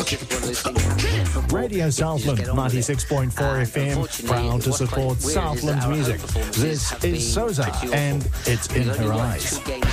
Radio Southland 96.4 FM, proud to support Southland music. This is Sosa, and it's in her eyes.